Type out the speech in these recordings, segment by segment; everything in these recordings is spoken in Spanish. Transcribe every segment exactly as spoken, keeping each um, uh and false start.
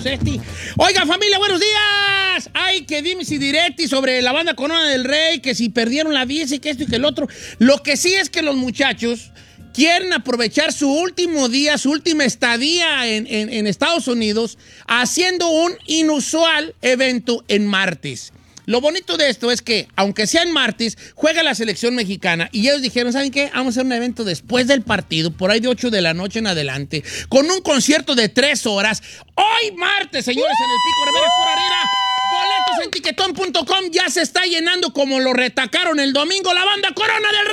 este. Oiga, familia, buenos días. Ay, que dimes y diretti sobre la banda Corona del Rey, que si perdieron la visa y que esto y que el otro. Lo que sí es que los muchachos quieren aprovechar su último día, su última estadía en, en, en Estados Unidos, haciendo un inusual evento en martes. Lo bonito de esto es que, aunque sea en martes, juega la selección mexicana. Y ellos dijeron, ¿saben qué? Vamos a hacer un evento después del partido, por ahí de ocho de la noche en adelante, con un concierto de tres horas. Hoy martes, señores, en el Pico Rivera por Arena. Boletos en tiquetón punto com. Ya se está llenando como lo retacaron el domingo la banda Corona del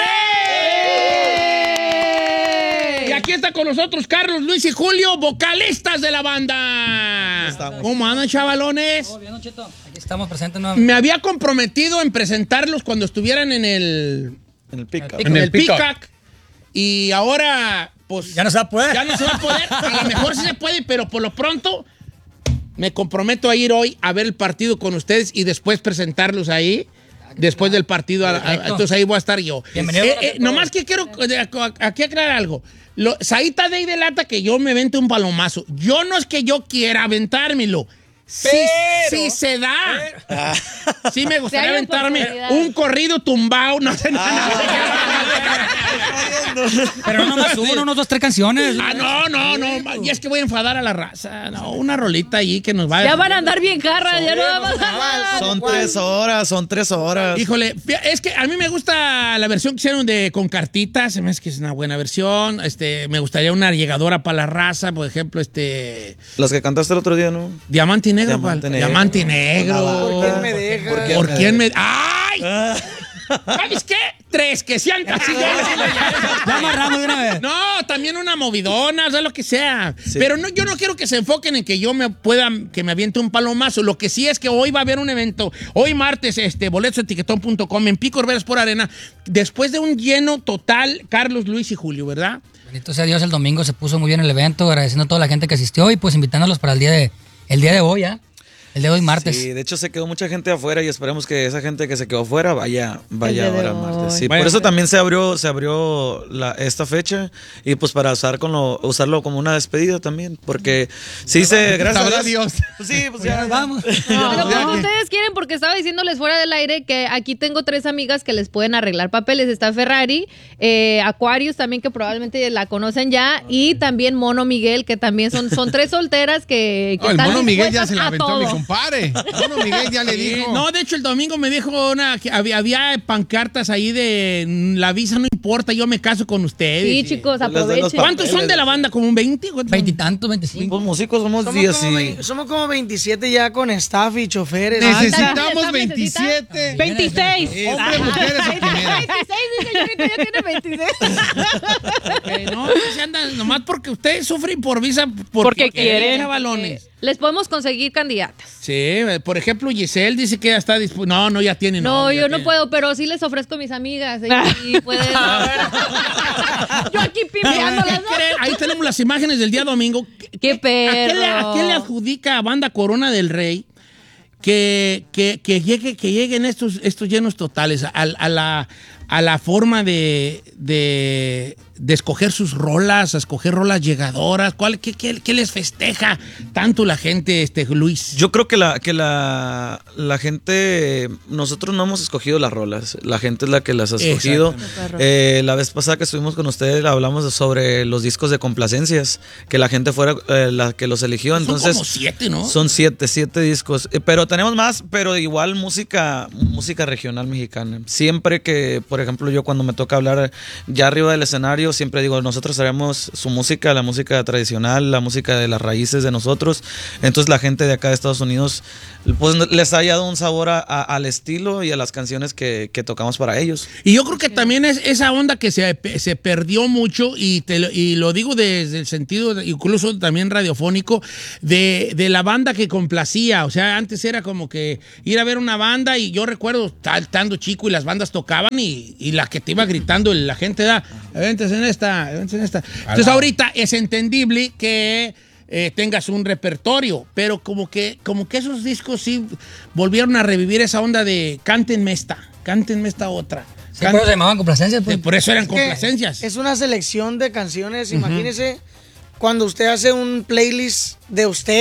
Rey. Y aquí está con nosotros Carlos, Luis y Julio, vocalistas de la banda. ¿Cómo andan, chavalones? Todo bien, Cheto. Aquí estamos presentes nuevamente. Me había comprometido en presentarlos cuando estuvieran en el... En el Peacock. En el Peacock. Y ahora, pues... Ya no se va a poder. Ya no se va a poder. A lo mejor sí se puede, pero por lo pronto me comprometo a ir hoy a ver el partido con ustedes y después presentarlos ahí. Después del partido. A, a, entonces ahí voy a estar yo. Bienvenido. Eh, eh, nomás que quiero aquí aclarar algo. Lo, Saíta de ahí delata que yo me vente un palomazo. Yo no es que yo quiera aventármelo. Sí, sí se da. Pero, sí me gustaría aventarme un corrido tumbado. No sé nada. Pero no nomás uno, unos dos, tres canciones. Ah, no, no, no. Y es que voy a enfadar a la raza. No, una rolita allí que nos va a... Ya van a andar bien jarras, ya no vamos a nada. Son tres horas, son tres horas. Híjole, es que a mí me gusta la versión que hicieron de con cartitas. Se me hace que es una buena versión. Este, me gustaría una llegadora para la raza, por ejemplo, este... Las que cantaste el otro día, ¿no? Diamante Negro. Diamante Negro. Diamante Negro. ¿Por quién me deja? ¿Por quién ¿Por me quién me...? deja? ¡Ay! ¿Sabes qué? Tres, que sean así. Ya amarramos de una vez. No, también una movidona, o sea, lo que sea. Sí. Pero no, yo no quiero que se enfoquen en que yo me pueda, que me aviente un palomazo. Lo que sí es que hoy va a haber un evento, hoy martes, este, boletos en tiquetón punto com, en Pico Rivera por Arena, después de un lleno total, Carlos, Luis y Julio, ¿verdad? Bendito sea Dios, el domingo se puso muy bien el evento, agradeciendo a toda la gente que asistió y pues invitándolos para el día de, el día de hoy, ¿ya? El de hoy martes. Sí, de hecho se quedó mucha gente afuera y esperemos que esa gente que se quedó afuera vaya, vaya ahora hoy. martes. Sí, Vaya. por eso también se abrió, se abrió la, esta fecha y pues para usar con lo, usarlo como una despedida también, porque sí se, gracias a Dios. Pues sí, pues ya, nos vamos. No, pero como ustedes quieren, porque estaba diciéndoles fuera del aire que aquí tengo tres amigas que les pueden arreglar papeles. Está Ferrari, eh, Aquarius también, que probablemente la conocen ya, y también Mono Miguel, que también son, son tres solteras que, que No, el están Mono Miguel ya dispuestas se la a aventó a mi todo. compadre. Mono Miguel ya le Sí, dijo. no, de hecho el domingo me dijo una que había, había pancartas ahí de la visa no importa, yo me caso con ustedes. Sí, Y- chicos, les den los aprovechen. ¿Cuántos son de la banda? ¿Como un veinte? Veintitantos, veinticinco. Pues músicos somos Somos diez como, y... veinte somos como veintisiete ya con staff y choferes. Necesitamos ¿Necesitas? veintisiete. veintiséis. Hombres, mujeres o primera. veintiséis, dice señorita, ya tiene veintiséis. Eh, no, se andan, nomás porque ustedes sufren por visa. Porque quieren. Chavalones. Les podemos conseguir candidatas. Sí, eh, por ejemplo, Giselle dice que ya está dispuesta. No, no, ya tiene. No, ya yo no tiene. puedo, pero sí les ofrezco a mis amigas. Ellas sí pueden. Yo aquí pimpeándolas, ¿Qué creen? Ahí tenemos las imágenes del día domingo. ¡Qué ¿A qué le, a perro! qué le adjudica a Banda Corona del Rey que, que, que, llegue, que lleguen estos, estos llenos totales a, a la, a la forma de, de, de escoger sus rolas, a escoger rolas llegadoras? ¿Cuál, qué, qué, qué les festeja tanto la gente, este, Luis? Yo creo que la que la, la gente, nosotros no hemos escogido las rolas, la gente es la que las ha escogido. Eh, la vez pasada que estuvimos con ustedes hablamos sobre los discos de complacencias, que la gente fuera eh, la que los eligió. Entonces, son como siete, ¿no? Son siete, siete discos. Eh, pero tenemos más, pero igual música, música regional mexicana. Siempre que, por ejemplo, yo cuando me toca hablar ya arriba del escenario, siempre digo, nosotros haremos su música, la música tradicional, la música de las raíces de nosotros. Entonces la gente de acá de Estados Unidos pues les ha dado un sabor a, a, al estilo y a las canciones que, que tocamos para ellos. Y yo creo que también es esa onda que se, se perdió mucho, y, te lo, y lo digo desde el sentido, de, incluso también radiofónico, de, de la banda que complacía. O sea, antes era como que ir a ver una banda, y yo recuerdo estando chico y las bandas tocaban y, y la que te iba gritando la gente da, eventos en esta, eventos en esta. Entonces ahorita es entendible que Eh, tengas un repertorio, pero como que, como que esos discos sí volvieron a revivir esa onda de cántenme esta, cántenme esta otra. Sí, por eso se llamaban complacencias. Pues. Eh, por eso eran Es que complacencias. Es una selección de canciones, imagínese cuando usted hace un playlist de usted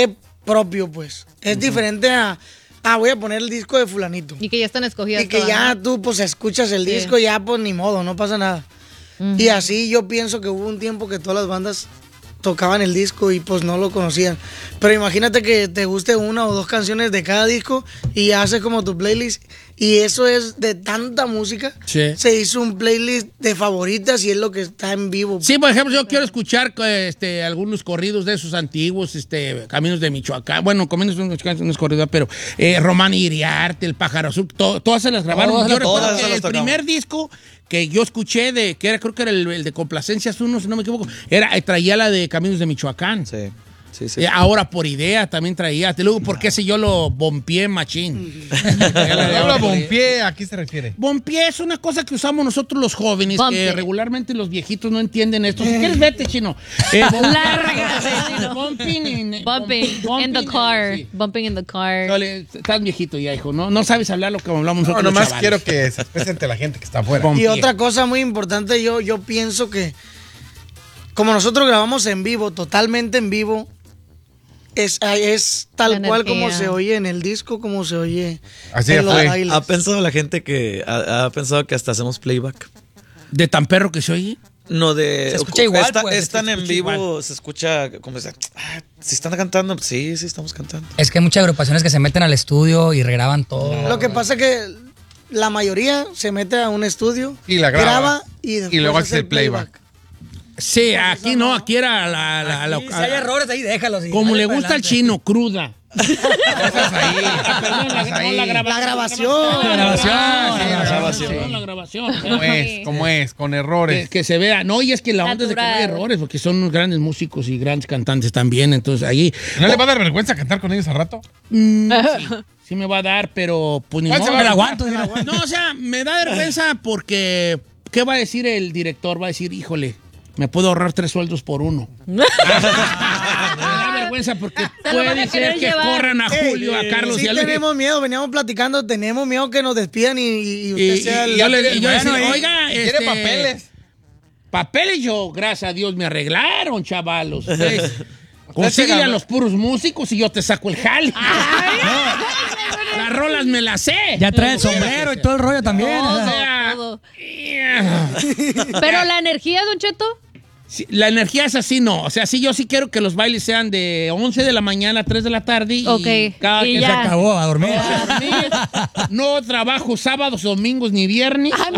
propio, pues. Es diferente a, ah, voy a poner el disco de fulanito. Y que ya están escogidas Y que todas, ya ¿no? tú, pues, escuchas el Sí. disco, ya, pues, ni modo, no pasa nada. Ujú. Y así yo pienso que hubo un tiempo que todas las bandas tocaban el disco y pues no lo conocían. Pero imagínate que te guste una o dos canciones de cada disco y haces como tu playlist. Y eso es de tanta música. Sí. Se hizo un playlist de favoritas y es lo que está en vivo. Sí, por ejemplo, yo quiero escuchar este, algunos corridos de esos antiguos, este, Caminos de Michoacán. Bueno, Caminos de Michoacán no es corrido, pero eh, Román Iriarte, El Pájaro Azul, to- todas se las grabaron. Todas, yo recuerdo todas que se las el tocamos. primer disco que yo escuché, de que era, creo que era el, el de Complacencias uno, si no me equivoco, era, eh, traía la de Caminos de Michoacán. Sí, sí, sí. Eh, ahora por idea también traía. Te luego, ¿por qué si yo lo bompié machín? Habla bompié, ¿a qué se refiere? Bompié es una cosa que usamos nosotros los jóvenes, Bumpy. que regularmente los viejitos no entienden esto. Si quieres, vete, chino. Eh, Lárgate, chino. Bumping in, Bumping bump- in the bumping, car. sí. Bumping in the car. Dale, estás viejito ya, hijo. No, no sabes hablar lo que hablamos No, nosotros. los nomás chavales. quiero que se presente la gente que está afuera. Bom- Y otra cosa muy importante, yo, yo pienso que como nosotros grabamos en vivo, totalmente en vivo, es, es tal La cual energía. como se oye en el disco, como se oye Así en los fue. bailes. ¿Ha pensado la gente que ha, ha pensado que hasta hacemos playback? De tan perro que se oye. No, de. Se escucha igual, Esta- pues, Están se en escucha vivo, igual. se escucha como dice, ah, si están cantando, sí, sí estamos cantando. Es que hay muchas agrupaciones que se meten al estudio y regraban todo. Lo que pasa es que la mayoría se mete a un estudio, Y la graba. y, después Y luego hace el playback. Sí, aquí no, aquí era la... la- la- Aquí, si hay errores ahí, déjalos. y como dale le para gusta al adelante. chino, cruda. Estás ahí. Ah, perdón, la, Estás ahí. no, la graba- La grabación. La grabación. Ah, sí, la la grabación. grabación. La grabación. ¿Cómo es? ¿Cómo es? Con errores. Que, que se vea. No, y es que la onda es de que no hay Natural. errores, porque son unos grandes músicos y grandes cantantes también. Entonces, ahí... ¿No le va a dar vergüenza cantar con ellos al rato? Mm, sí, sí me va a dar, pero pues ni ¿Cuál modo. se va a Me la aguantar? aguanto. No, o sea, me da vergüenza porque ¿qué va a decir el director? Va a decir, híjole, me puedo ahorrar tres sueldos por uno. Me da vergüenza porque Se lo van a puede ser querer que llevar. corran a Ey, Julio, a Carlos sí y a Luis. tenemos miedo, veníamos platicando, tenemos miedo que nos despidan y, y Y, usted y- sea el... y yo le y yo Bueno, decía, y- oiga, y quiere este, papeles. Papeles yo, gracias a Dios, me arreglaron, chavalos. Ustedes se consíguele a ganó. los puros músicos y yo te saco el jale. Las rolas me las sé. Ya trae el sombrero y todo el rollo también. Todo, o sea. todo. Pero la energía, Don Cheto. Sí, la energía es así, no. O sea, sí, yo sí quiero que los bailes sean de once de la mañana a tres de la tarde. Y Ok, cada y quien ya. se Se acabó a dormir. a dormir. No trabajo sábados, domingos ni viernes. Ah, no.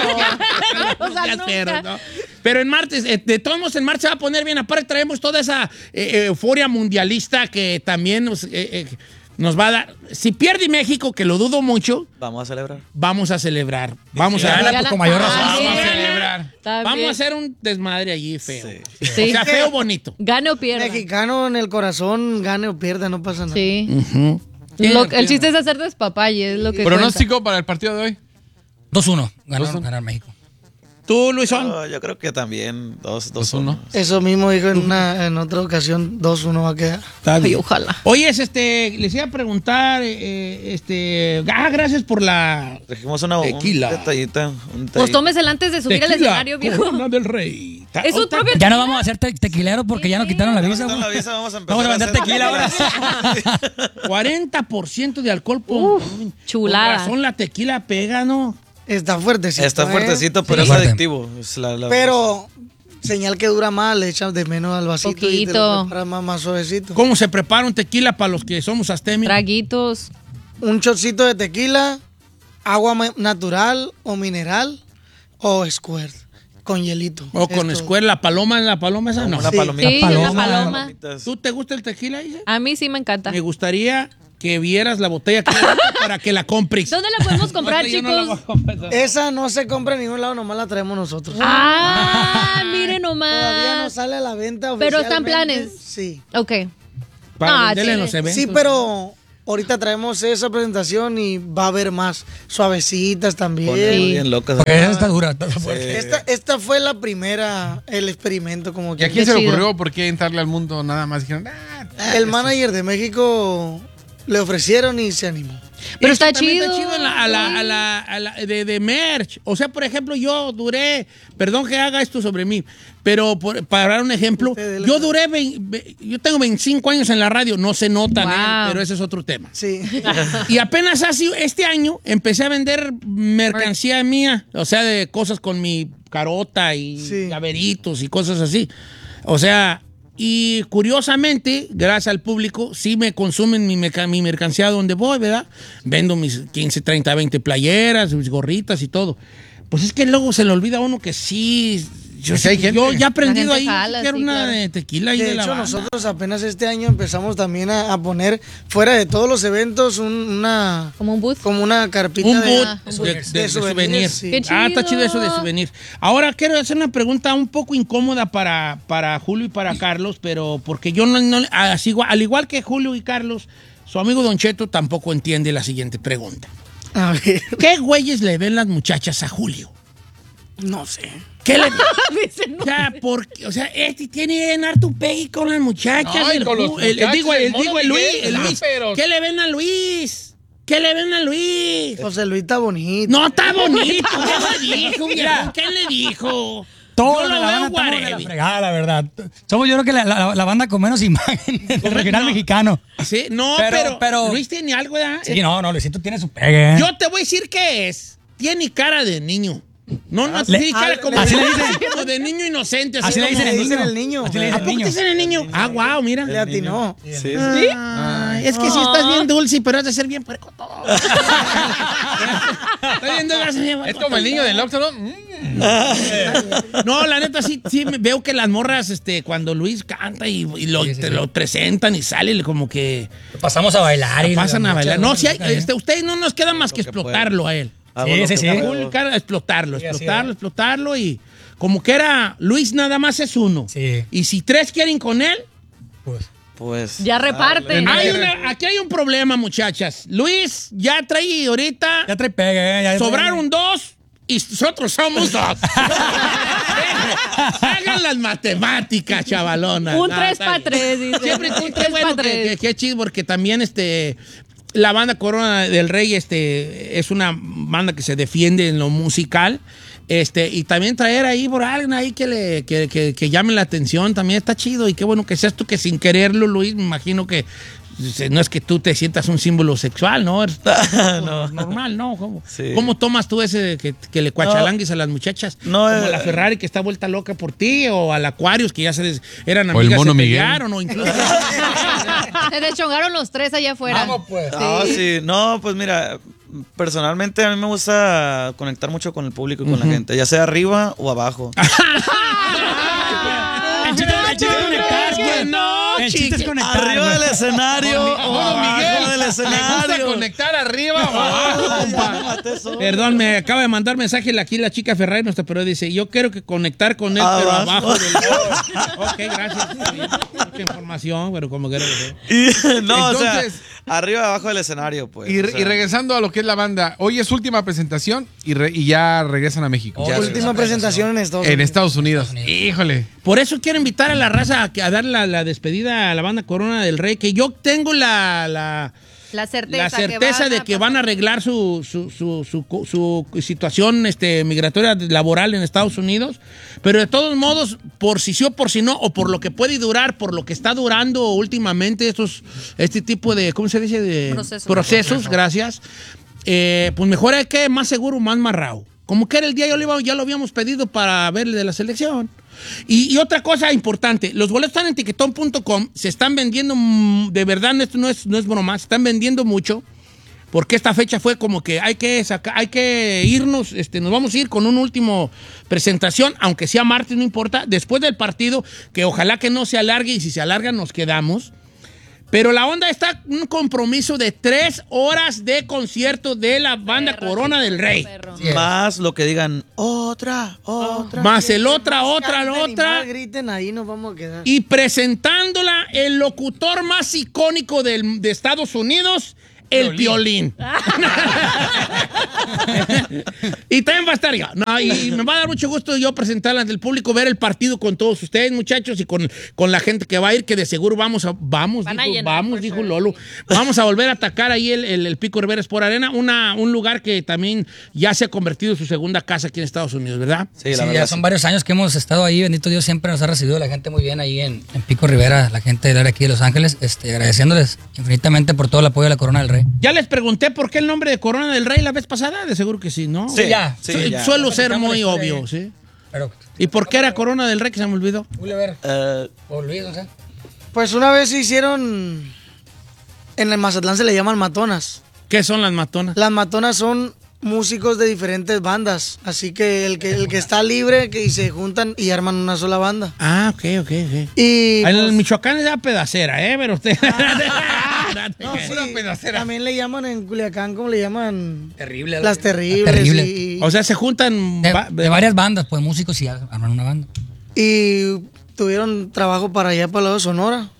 O sea, Ya nunca. cero, ¿no? Pero en martes, eh, de todos modos, en martes se va a poner bien. Aparte, traemos toda esa eh, euforia mundialista que también nos, eh, eh, nos va a dar. Si pierde México, que lo dudo mucho, Vamos a celebrar. vamos a celebrar. Vamos Si a gana, pues, con mayor razón. Vamos a También. celebrar. También. Vamos a hacer un desmadre allí feo. Sí. Sí. O sea, feo bonito. Gane o pierda. Mexicano en el corazón, gane o pierda, no pasa nada. Sí. Ujú. Lo- el chiste es hacer despapalle, es lo que cuenta. Pronóstico para el partido de hoy. dos uno. Ganó, ganar México. Tú, Luisón. No, yo creo que también dos, dos, Dos, uno. uno. Eso mismo dijo en, una, en otra ocasión, dos uno va a quedar. Está Ay, bien. ojalá. Oye, es, este, les iba a preguntar, eh, este, ah, gracias por la Trajimos una, un Tequila. detallita. Un Pues detallito. tómesela antes de subir al tequila escenario, viejo. Corona del Rey. Ta- Es un ahorita- propio- Ya no vamos a hacer te- tequileros porque ya nos quitaron la visa. Con la güey. visa vamos a empezar Vamos a vender hacer tequila ahora. cuarenta por ciento de alcohol por chulada. Con razón la tequila pega, ¿no? Está fuertecito. Está ¿eh? fuertecito, pero Sí. es adictivo. Es la- la- Pero señal que dura más, le echas de menos al vasito y te Poquito. lo preparas más, más suavecito. ¿Cómo se prepara un tequila para los que somos astémicos? Traguitos. Un chorcito de tequila, agua ma- natural o mineral o squirt con hielito. O con Esto. escuela, la paloma, la paloma esa, no. Una Sí. palomita. Sí, paloma. una paloma. Palomitas. ¿Tú te gusta el tequila, hija? A mí sí me encanta. Me gustaría que vieras la botella que para que la compres. ¿Dónde la podemos comprar, No, yo no la voy chicos? a comprar. Esa no se compra en ningún lado, nomás la traemos nosotros. Ah, miren Todavía no nomás. sale a la venta Pero están oficialmente. planes. Sí. Ok. Para Ah, venderla en sí. los eventos. Sí, pero ahorita traemos esa presentación y va a haber más suavecitas también. Ponen Sí. bien locas. Porque esa está dura. está fuerte. Esta, esta fue la primera, el experimento como ¿Y que a quién Qué se le chido. ocurrió por qué entrarle al mundo nada más? Dijeron, ah, el manager de México le ofrecieron y se animó. Pero Esto está también chido. Está chido a la, a la, a la, a la- de, de merch. O sea, por ejemplo, yo duré, perdón que haga esto sobre mí, pero por- para dar un ejemplo, Usted, yo duré, vein- ve- yo tengo veinticinco años en la radio, no se nota, Wow. Nel, pero ese es otro tema. Sí. Y apenas así, este año, empecé a vender mercancía mía, o sea, de cosas con mi carota y Sí. llaveritos y cosas así. O sea, y curiosamente, gracias al público, sí me consumen mi, merca- mi mercancía donde voy, ¿verdad? Vendo mis quince, treinta, veinte playeras, mis gorritas y todo. Pues es que luego se le olvida a uno que sí... Yo, Que sí hay sí- gente. yo ya he aprendido La ahí, gente jala, quiero sí, una claro. de tequila y De de, la hecho, banda. nosotros apenas este año empezamos también a, a poner fuera de todos los eventos un- una Como un booth. como una carpita Un de, boot Ah, de, un de- boot. de de souvenir. souvenirs, sí. Qué Ah, está chido. chido eso de souvenir. Ahora quiero hacer una pregunta un poco incómoda para, para Julio y para Carlos, pero porque yo no, no- así, igual- al igual que Julio y Carlos, su amigo Don Cheto tampoco entiende la siguiente pregunta. A ver, ¿Qué güeyes le ven las muchachas a Julio? no sé. ¿Qué le Dice, no. O sea, porque, o sea, este tiene en harto pegue con las muchachas. No, y el, con los Ju- el- el- muchachos, digo, el el, mono digo, el Luis, Miguel, el ah, Luis. pero- ¿Qué le ven a Luis? ¿Qué le ven a Luis? José Luis está bonito. No está bonito. ¿Qué le dijo, viejo? ¿Qué le dijo? Todos Yo de lo la veo banda estamos de la whatever. fregada, la verdad. Somos yo creo que la, la- la banda con menos imagen del regional No. mexicano. Sí, no, Pero- pero, pero- Luis tiene algo, ¿verdad? Sí, no, no, Luisito tiene su pegue. ¿eh? Yo te voy a decir qué es. Tiene cara de niño. No, no, Le- tiene cara ah, como, así de, le dicen. como de niño inocente. Así le como- dicen el le dicen niño. el niño. Así le ¿A dicen el poco niño. te dicen el niño? Ah, wow, mira. Le atinó. Sí, Ay, es que si estás bien dulce, pero has de ser bien puerco todo. Está bien dulce, has de ser bien Es puerco como el todo. niño del Oxxo, ¿no? Mm. No, la neta, sí, sí me- veo que las morras, este, cuando Luis canta y, y lo, Sí, sí, te sí. lo presentan y sale como que Pasamos a bailar y pasan a la bailar. muchacha- No, sí, hay, este, ustedes no nos queda más que que explotarlo a él. Ah, Sí, bueno, sí, que sí. puedo. Julio, cara, explotarlo, Sí, así explotarlo, es. explotarlo y como que era Luis nada más es uno. Sí. Y si tres quieren con él, Pues, Pues. Ya reparten. hay una- aquí hay un problema, muchachas. Luis ya trae ahorita, ya trae pegue, ¿eh? Ya trae- sobraron dos y nosotros somos dos. Hagan las matemáticas, chavalona. Un No, tres está pa' bien. tres, dice. Siempre Un qué tres bueno pa' que, tres. que- que chido porque también este la banda Corona del Rey este es una banda que se defiende en lo musical. Este, y también traer ahí por alguien ahí que le que, que, que llame la atención también está chido y qué bueno que seas tú que sin quererlo, Luis, me imagino que no es que tú te sientas un símbolo sexual, ¿no? Es normal, ¿no? ¿Cómo, Sí. ¿Cómo tomas tú ese de que, que le cuachalangues a las muchachas? No, Como eh, a la Ferrari que está vuelta loca por ti o al Aquarius que ya se des- eran O el amigas Mono se Miguel. pelearon o incluso Se deschongaron los tres allá afuera. Vamos, pues. Ah, sí. No, pues mira, personalmente a mí me gusta conectar mucho con el público y con la gente, ya sea arriba o abajo. El chiste, el chiste es conectar, que pues. no, El chiste es chique. conectar. Arriba pues. del escenario o Mono abajo Miguel. del Le gusta escenario. conectar arriba o abajo, compa. Perdón, me acaba de mandar mensaje aquí la chica Ferrari, nuestra pero dice, yo quiero que conectar con él, pero Abajo. abajo del... Ok, gracias. Está bien. Mucha información, pero como quiero decir. Y- no, Entonces- o sea, arriba y abajo del escenario, pues. Y, o re- sea. y regresando a lo que es la banda, hoy es su última presentación y, re- y ya regresan a México. Ya, Última presentación en Estados En Unidos. Estados Unidos. Híjole. Por eso quiero invitar a la raza a, que- a dar la, la despedida a la banda Corona del Rey, que yo tengo la... la La certeza, la certeza que de que van a arreglar su, su, su, su- su situación este, migratoria laboral en Estados Unidos, pero de todos modos, por si sí o por si no, o por lo que puede durar, por lo que está durando últimamente estos, este tipo de, ¿cómo se dice? De Procesos. procesos, gracias. Eh, pues mejor hay que más seguro, más marrado. Como que era el día, ya lo, iba- ya lo habíamos pedido para verle de la selección. Y, y otra cosa importante, los boletos están en tiquetón punto com, se están vendiendo, mm, de verdad, esto no es, no es broma, se están vendiendo mucho, porque esta fecha fue como que hay que sacar, hay que irnos, este, nos vamos a ir con una última presentación, aunque sea martes, no importa, después del partido, que ojalá que no se alargue, y si se alarga nos quedamos. Pero la onda está un compromiso de tres horas de concierto de la banda Perro, Corona chico, del Rey. perro. Más lo que digan, otra, otra. Más el otra, otra, Canten y otra. más griten, ahí nos vamos a quedar. Y presentándola, el locutor más icónico del- de Estados Unidos, el Piolín. Y también va a estar yo. No, y me va a dar mucho gusto yo presentarla ante el público, ver el partido con todos ustedes, muchachos, y con, con la gente que va a ir, que de seguro vamos a, vamos, Van a dijo, llenar, vamos, por dijo sure. Lolo. Vamos a volver a atacar ahí el, el, el Pico Rivera Sport Arena, una, un lugar que también ya se ha convertido en su segunda casa aquí en Estados Unidos, ¿verdad? Sí, la Sí, verdad. ya sí. son varios años que hemos estado ahí, bendito Dios, siempre nos ha recibido la gente muy bien ahí en, en Pico Rivera, la gente de aquí de Los Ángeles, este, agradeciéndoles infinitamente por todo el apoyo de la Corona del Rey. Ya les pregunté por qué el nombre de Corona del Rey la vez pasada, de seguro que sí, ¿no? Sí, ya. sí, Su- ya. Suelo ser Platicamos muy la historia obvio, ahí. ¿sí? Pero, ¿Y por qué era Corona del Rey que se me olvidó? Oliver, Eh, o Luis, no sé. Pues una vez se hicieron. En el Mazatlán se le llaman matonas. ¿Qué son las matonas? Las matonas son músicos de diferentes bandas. Así que el que, el que está libre que y se juntan y arman una sola banda. Ah, ok, ok, ok. Y. En el pues, Michoacán es la pedacera, ¿eh? Pero usted... no, sí, también le llaman en Culiacán, como le llaman? Terrible. Las terribles. Terrible. Y, O sea, se juntan... De, va- de varias bandas, pues músicos y arman una banda. y tuvieron trabajo para allá, para el lado de Sonora.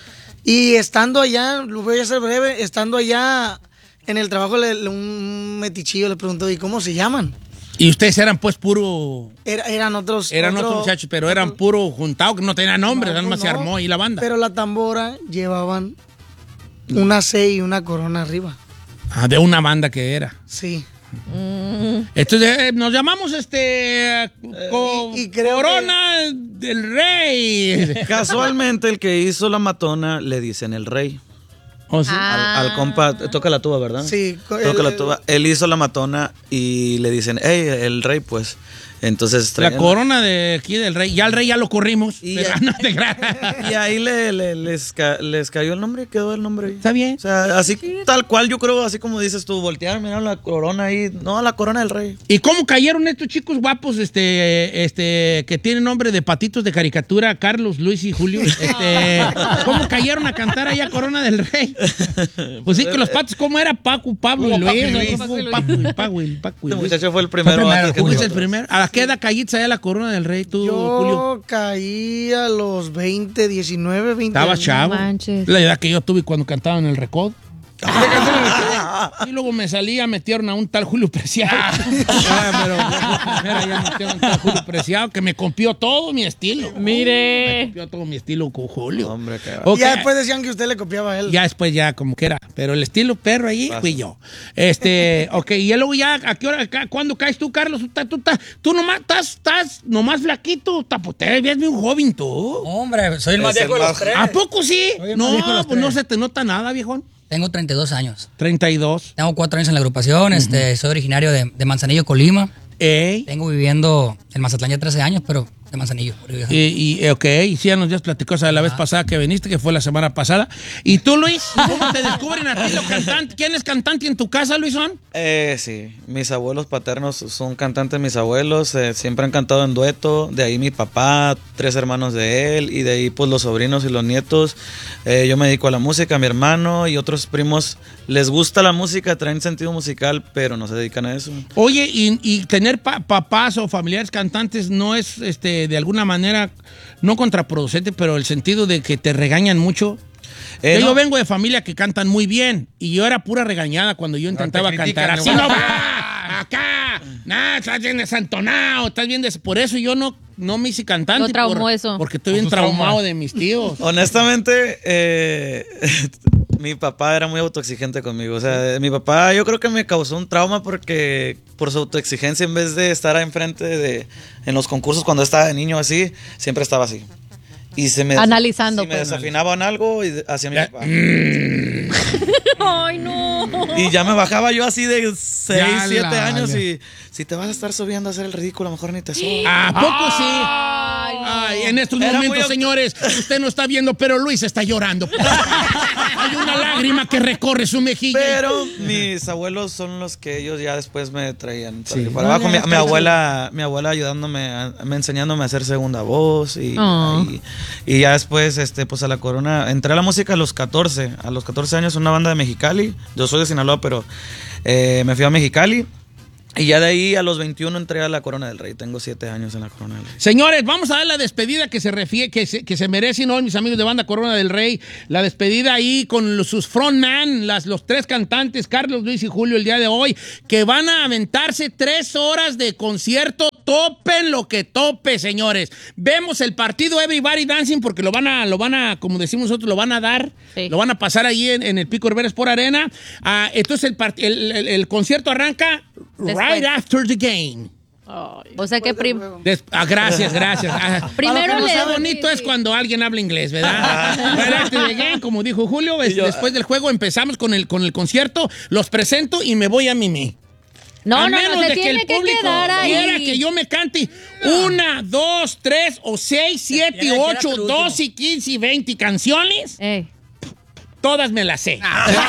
Y estando allá, lo voy a hacer breve, estando allá en el trabajo, le- le- un metichillo le preguntó, ¿y cómo se llaman? Y ustedes eran pues puro... Era- eran otros. Eran otro- otros muchachos, pero eran puro juntados, que no tenían nombre, No, nada más se no, armó ahí la banda. Pero la tambora llevaban una C y una corona arriba. Ah, de una banda que era. Sí. Entonces, eh, nos llamamos este... co- y- y creo Corona del Rey. Casualmente el que hizo la matona le dicen el rey. ¿O sí? Ah. Al, al compa, toca la tuba, ¿verdad? Sí, co- Toca el- la tuba. Él hizo la matona y le dicen, hey, el rey, pues. Entonces La traen- corona de aquí del Rey. Ya el Rey ya lo corrimos. Y pero ya- no te creas. Y ahí le, le- les, ca- les cayó el nombre y quedó el nombre ahí. Está bien. O sea, así tal cual, yo creo, así como dices tú, voltear, mirar la corona ahí. No, la corona del rey. ¿Y cómo cayeron estos chicos guapos este, este, que tienen nombre de patitos de caricatura, Carlos, Luis y Julio? Este, ¿Cómo cayeron a cantar allá Corona del Rey? Pues sí, que los patos, ¿cómo era? Paco, Pablo y Luis. ¿no? Paco y Luis. Paco y Paco y Paco y Este Luis. muchacho fue el primero. primero, antes que ¿Tú fuiste el nosotros. primero? ¿A qué edad caíste allá la Corona del Rey tú, Yo Julio? caí a los veinte, diecinueve, veinte. Estaba años. chavo. manches. La edad que yo tuve cuando cantaba en el Recodo. Y luego me salía, metieron a un tal Julio Preciado. Ah, pero mira, ya metieron a un tal Julio Preciado que me copió todo mi estilo. Mire. Me copió todo mi estilo con Julio. Hombre, qué va. Ok. Y ya después decían que usted le copiaba a él. Ya después ya como que era. Pero el estilo perro allí Pasa. fui yo. Este, ok, y luego ya, ¿a qué hora, acá, cuándo caes tú, Carlos? Tú, estás- tú, estás- tú nomás estás, estás nomás flaquito. Tá, pues, te ves bien joven tú. Hombre, soy el más Es el viejo de los más- tres. ¿A poco sí? Soy el más No, viejo de los pues no tres. se te nota nada, viejón. Tengo treinta y dos años. treinta y dos. Tengo cuatro años en la agrupación. este, soy originario de, de Manzanillo, Colima. Ey. Tengo viviendo en Mazatlán ya trece años, pero de Manzanillo. Y, y, ok, y sí, ya nos ya platicó, o sea, la vez pasada que viniste, que fue la semana pasada. ¿Y tú, Luis? ¿Cómo te descubren a ti los cantantes? ¿Quién es cantante en tu casa, Luisón? Eh, sí, mis abuelos paternos son cantantes, mis abuelos eh, siempre han cantado en dueto, de ahí mi papá, tres hermanos de él, y de ahí pues los sobrinos y los nietos. Eh, yo me dedico a la música, mi hermano y otros primos les gusta la música, traen sentido musical, pero no se dedican a eso. Oye, y, y tener pa- papás o familiares cantantes no es, este, de alguna manera, no contraproducente, pero el sentido de que te regañan mucho. Eh, Que no. Yo vengo de familia que cantan muy bien y yo era pura regañada cuando yo intentaba te critican, cantar. Así ¿no? no va, acá, nada, estás bien desantonado, estás bien des... Por eso yo no, no me hice cantante. Lo traumó por- eso. Porque estoy Por bien tus traumado traumas. de mis tíos. Honestamente, eh, mi papá era muy autoexigente conmigo. O sea, mi papá yo creo que me causó un trauma porque por su autoexigencia, en vez de estar enfrente de en los concursos cuando estaba de niño así, siempre estaba así. Y se me Analizando, si me pues. desafinaban algo y hacia mi Ya. papá. Ay, no. Y ya me bajaba yo así de seis, Ya siete la- años ya. y si te vas a estar subiendo a hacer el ridículo, a lo mejor ni te subas. ¿A poco sí? Ay, no. Ay, en estos Era momentos, muy- señores, usted no está viendo, pero Luis está llorando. Hay una lágrima que recorre su mejilla. Pero mis abuelos son los que ellos ya después me traían para, Sí. arriba y para abajo. Mi, mi abuela, mi abuela ayudándome, a- me enseñándome a hacer segunda voz y, Oh. y, y ya después, este, pues a la corona, entré a la música a los catorce, a los catorce años, una banda de Mexicali. Yo soy de Sinaloa, pero eh, me fui a Mexicali Y ya de ahí a los veintiuno entré a la Corona del Rey. Tengo siete años en la Corona del Rey. Señores, vamos a dar la despedida que se refiere, que se, que se merecen hoy mis amigos de Banda Corona del Rey. La despedida ahí con los, sus frontman, las, los tres cantantes, Carlos, Luis y Julio, el día de hoy, que van a aventarse tres horas de concierto. Topen lo que tope, señores. Vemos el partido Everybody Dancing porque lo van a, lo van a, como decimos nosotros, lo van a dar, sí. Lo van a pasar ahí en, en el Pico Rivera Sport Arena. Uh, entonces el, part, el, el, el concierto arranca Después. right after the game. Oh, o sea que prim Des ah, gracias, gracias. Ah, primero lo le que bonito sí, es sí. cuando alguien habla inglés, ¿verdad? right after the game, como dijo Julio, es, yo, después del juego empezamos con el, con el concierto, los presento y me voy a mimí. No, a no, menos no, se de tiene que el que público quedar ahí. quiera que yo me cante una, dos, tres, o seis, siete, ocho, doce, quince, veinte canciones. Ey. Todas me las sé.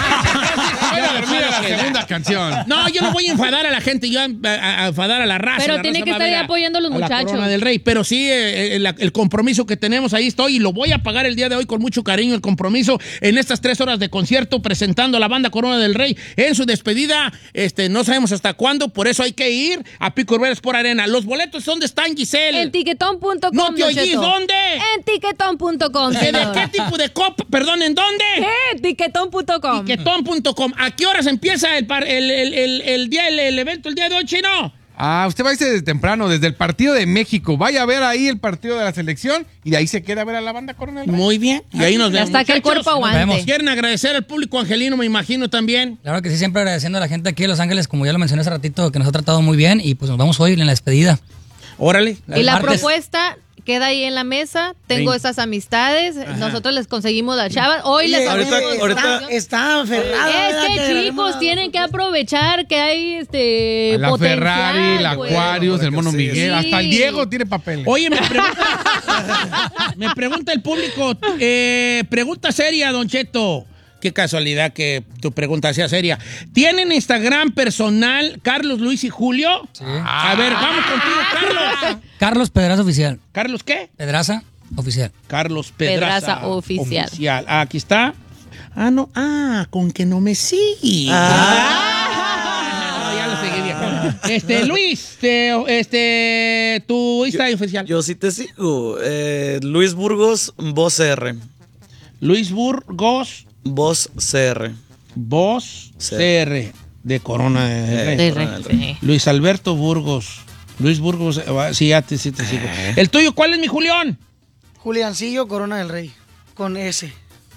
la segunda canción. No, yo no voy a enfadar a la gente, yo a, a, a enfadar a la raza. Pero la tiene raza que estar ahí apoyando a los a muchachos. La Corona del Rey. Pero sí, eh, el, el compromiso que tenemos, ahí estoy y lo voy a pagar el día de hoy con mucho cariño, el compromiso en estas tres horas de concierto presentando a la Banda Corona del Rey en su despedida. Este, no sabemos hasta cuándo, por eso hay que ir a Pico Rivera Sport Arena. Los boletos, ¿dónde están, Giselle? En tiquetón punto com. No te oí, ¿dónde? En tiquetón punto com. ¿De qué tipo de copa? Perdón, ¿en dónde? ¿Qué? tiquetón punto com. tiquetón punto com. ¿A qué horas empieza el, el, el, el, el día, el, el evento el día de hoy, Chino? Ah, usted va a irse desde temprano, desde el partido de México. Vaya a ver ahí el partido de la selección y de ahí se queda a ver a la Banda Corona del Rey. Muy bien. Y ahí nos vemos. Hasta que el cuerpo aguante. Quieren agradecer al público angelino, me imagino también. Claro que sí, siempre agradeciendo a la gente aquí de Los Ángeles, como ya lo mencioné hace ratito, que nos ha tratado muy bien y pues nos vamos hoy en la despedida. Órale. Y la martes. propuesta queda ahí en la mesa. Tengo Sí. esas amistades. Ajá. Nosotros les conseguimos las chavas. Hoy les ahorita- hacemos- ahorita- Está, está aferrada. Es que ¿verdad? chicos, tienen que aprovechar que hay este La potencial, Ferrari, la pues. Aquarius, el Mono Sí. Miguel, Sí. hasta el Diego tiene papeles. Oye, me pregunta, me pregunta el público, eh, pregunta seria, Don Cheto. Qué casualidad que tu pregunta sea seria. ¿Tienen Instagram personal Carlos, Luis y Julio? Sí. A ver, vamos contigo, Carlos. Carlos Pedraza Oficial. ¿Carlos qué? Pedraza Oficial. Carlos Pedraza. Pedraza Oficial. Ah, aquí está. Ah, no. Ah, con que no me sigue. Ah. No, ya lo seguí, viejo. Este, Luis, te- este, tu Instagram oficial. Yo sí te sigo. Eh, Luis Burgos, Voz C R. Luis Burgos, Voz C R. Voz C. C R de Corona del Eh, Rey. De Corona del Rey. re- Luis Alberto Burgos. Luis Burgos, eh, va, sí, ya te, sí te sigo. ¿El tuyo cuál es, mi Julián? Juliancillo, Corona del Rey. Con S.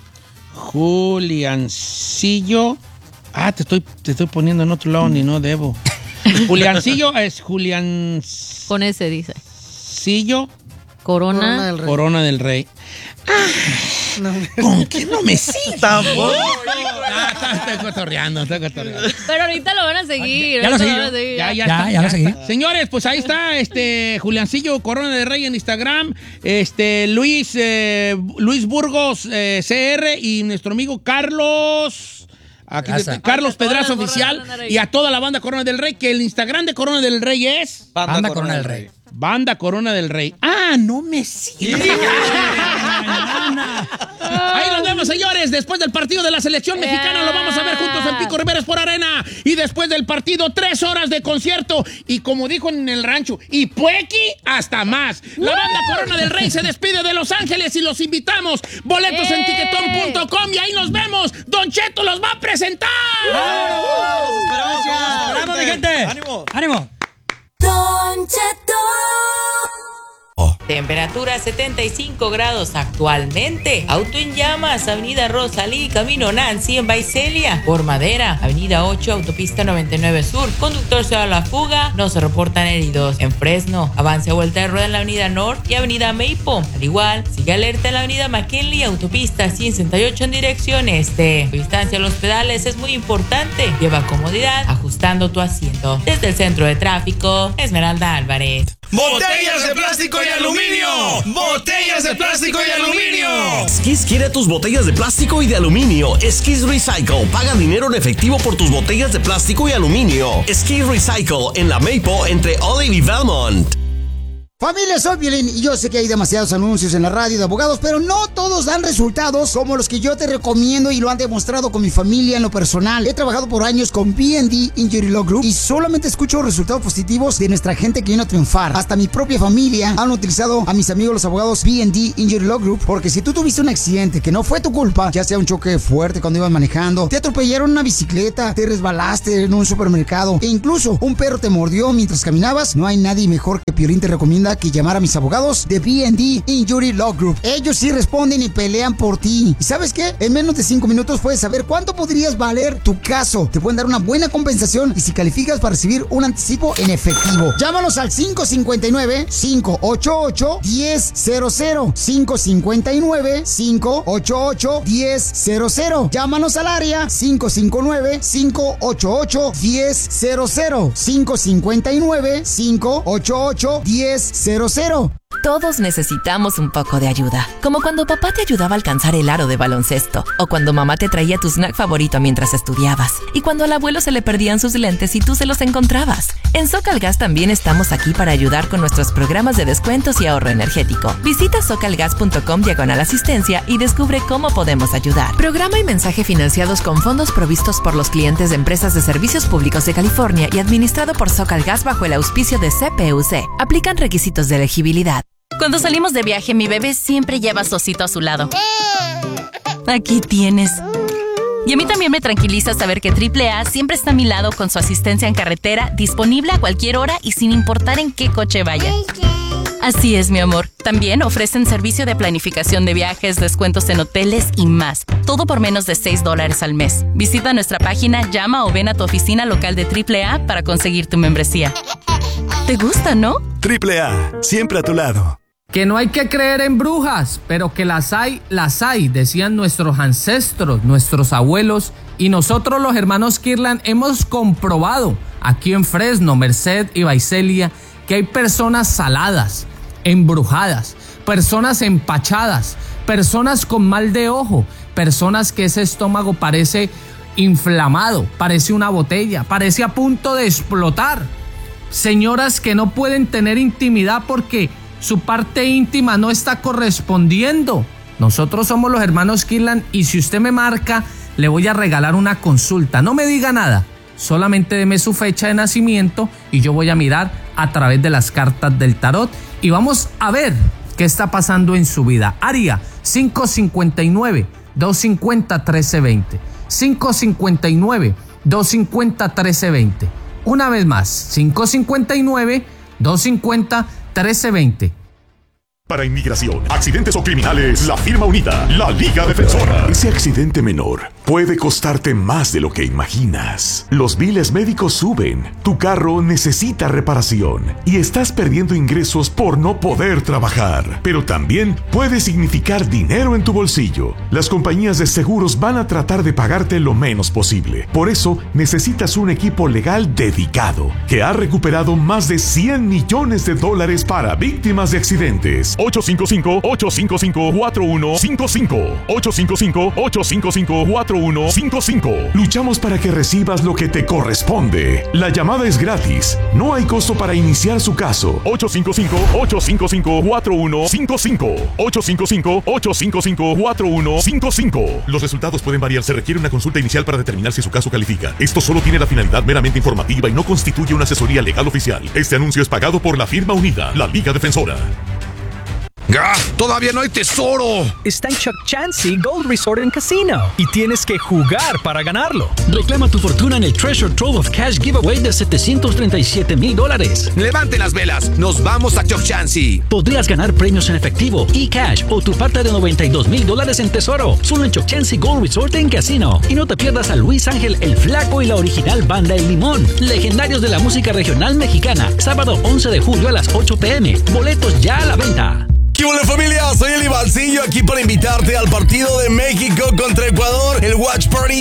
Juliancillo. Ah, te estoy, te estoy poniendo en otro lado, ni no debo. Juliancillo es Juliancillo Con ese dice. Corona. Corona del Rey. Corona del Rey. No, ¿Con qué no me sigue? Tampoco. Ah, está- estoy cotorreando, estoy cotorreando. Pero ahorita lo van a seguir. Ya lo ahorita seguí van a yo. seguir. Ya, ya, Ya, está, ya lo seguí. Señores, pues ahí está este Juliancillo Corona del Rey en Instagram, este Luis eh, Luis Burgos eh, C R y nuestro amigo Carlos aquí, Pedraza. Carlos Todas Pedraza las morras Oficial van a andar ahí. y a toda la banda Corona del Rey, que el Instagram de Corona del Rey es Banda Corona del Rey. Banda Corona del Rey. Ah, no me sigue. Ahí nos vemos, señores. Después del partido de la selección mexicana, lo vamos a ver juntos en Pico Rivera Sport Arena. Y después del partido, tres horas de concierto. Y como dijo en el rancho, y puequi hasta más. La Banda Corona del Rey se despide de Los Ángeles y los invitamos. Boletos en ¡Eh! tiquetón punto com y ahí nos vemos. Don Cheto los va a presentar. ¡Vamos, mi gente! ¡Ánimo! ¡Ánimo! Don Cheto. Temperatura setenta y cinco grados actualmente. Auto en llamas, Avenida Rosalí, Camino Nancy en Vaiselia. Por Madera, Avenida ocho, Autopista noventa y nueve Sur. Conductor se da la fuga, no se reportan heridos. En Fresno, avance a vuelta de rueda en la Avenida North y Avenida Maple. Al igual, sigue alerta en la Avenida McKinley, Autopista ciento sesenta y ocho en dirección este. Tu distancia a los pedales es muy importante. Lleva comodidad ajustando tu asiento. Desde el centro de tráfico, Esmeralda Álvarez. ¡Botellas de plástico y aluminio! ¡Botellas de plástico y aluminio! Skis quiere tus botellas de plástico y de aluminio. Skis Recycle. Paga dinero en efectivo por tus botellas de plástico y aluminio. Skis Recycle en la Maple entre Olive y Belmont. Familia, soy Piolín y yo sé que hay demasiados anuncios en la radio de abogados, pero no todos dan resultados como los que yo te recomiendo y lo han demostrado con mi familia en lo personal. He trabajado por años con B and D Injury Law Group y solamente escucho resultados positivos de nuestra gente que viene a triunfar. Hasta mi propia familia han utilizado a mis amigos los abogados B and D Injury Law Group, porque si tú tuviste un accidente que no fue tu culpa, ya sea un choque fuerte cuando ibas manejando, te atropellaron una bicicleta, te resbalaste en un supermercado e incluso un perro te mordió mientras caminabas, no hay nadie mejor que Piolín te recomienda que llamar a mis abogados de B and D Injury Law Group. Ellos sí responden y pelean por ti. ¿Y sabes qué? En menos de cinco minutos puedes saber cuánto podrías valer tu caso. Te pueden dar una buena compensación y si calificas para recibir un anticipo en efectivo. Llámanos al cinco cinco nueve, cinco ocho ocho, uno cero cero cero. cinco cinco nueve, cinco ocho ocho, uno cero cero. Llámanos al área cinco cinco nueve, cinco ocho ocho, uno cero cero. cinco cinco nueve, cinco ocho ocho, uno cero cero. Todos necesitamos un poco de ayuda, como cuando papá te ayudaba a alcanzar el aro de baloncesto, o cuando mamá te traía tu snack favorito mientras estudiabas, y cuando al abuelo se le perdían sus lentes y tú se los encontrabas. En Socalgas también estamos aquí para ayudar con nuestros programas de descuentos y ahorro energético. Visita socalgas punto com diagonal asistencia y descubre cómo podemos ayudar. Programa y mensaje financiados con fondos provistos por los clientes de empresas de servicios públicos de California y administrado por Socalgas bajo el auspicio de C P U C. Aplican requisitos de elegibilidad. Cuando salimos de viaje, mi bebé siempre lleva a su osito a su lado. Aquí tienes. Y a mí también me tranquiliza saber que triple A siempre está a mi lado con su asistencia en carretera, disponible a cualquier hora y sin importar en qué coche vaya. Así es, mi amor. También ofrecen servicio de planificación de viajes, descuentos en hoteles y más. Todo por menos de seis dólares al mes. Visita nuestra página, llama o ven a tu oficina local de triple A para conseguir tu membresía. ¿Te gusta, no? triple A, siempre a tu lado. Que no hay que creer en brujas, pero que las hay, las hay, decían nuestros ancestros, nuestros abuelos, y nosotros los hermanos Kirlan hemos comprobado aquí en Fresno, Merced y Visalia que hay personas saladas, embrujadas, personas empachadas, personas con mal de ojo, personas que ese estómago parece inflamado, parece una botella, parece a punto de explotar, señoras que no pueden tener intimidad porque su parte íntima no está correspondiendo. Nosotros somos los hermanos Kirlan y si usted me marca, le voy a regalar una consulta. No me diga nada, solamente deme su fecha de nacimiento y yo voy a mirar a través de las cartas del tarot y vamos a ver qué está pasando en su vida. Área cinco cinco nueve, dos cinco cero, uno tres dos cero. cinco cinco nueve, dos cinco cero, uno tres dos cero. Una vez más, cinco cinco nueve, dos cinco cero, uno tres dos cero. Para inmigración, accidentes o criminales, la firma unida, la Liga Defensora. Ese accidente menor puede costarte más de lo que imaginas. Los biles médicos suben, tu carro necesita reparación y estás perdiendo ingresos por no poder trabajar. Pero también puede significar dinero en tu bolsillo. Las compañías de seguros van a tratar de pagarte lo menos posible. Por eso necesitas un equipo legal dedicado que ha recuperado más de cien millones de dólares para víctimas de accidentes. ocho cinco cinco, ocho cinco cinco, cuatro uno cinco cinco. ocho cinco cinco, ocho cinco cinco, cuatro uno cinco cinco. Luchamos para que recibas lo que te corresponde. La llamada es gratis. No hay costo para iniciar su caso. ocho cinco cinco, ocho cinco cinco, cuatro uno cinco cinco. ocho cinco cinco, ocho cinco cinco, cuatro uno cinco cinco. Los resultados pueden variar. Se requiere una consulta inicial para determinar si su caso califica. Esto solo tiene la finalidad meramente informativa y no constituye una asesoría legal oficial. Este anuncio es pagado por la firma unida, la Liga Defensora. ¡Ah! ¡Todavía no hay tesoro! Está en Chuck Chansey Gold Resort and Casino y tienes que jugar para ganarlo. Reclama tu fortuna en el Treasure Trove of Cash Giveaway de setecientos treinta y siete mil dólares. ¡Levanten las velas! ¡Nos vamos a Chuck Chansey! Podrías ganar premios en efectivo, e-cash o tu parte de noventa y dos mil dólares en tesoro. Solo en Chuck Chansey Gold Resort and Casino. Y no te pierdas a Luis Ángel el Flaco y la original Banda El Limón. Legendarios de la música regional mexicana. Sábado once de julio a las ocho p m Boletos ya a la venta. ¿Qué hola familia? Soy el Ivancillo aquí para invitarte al partido de México contra Ecuador, el Watch Party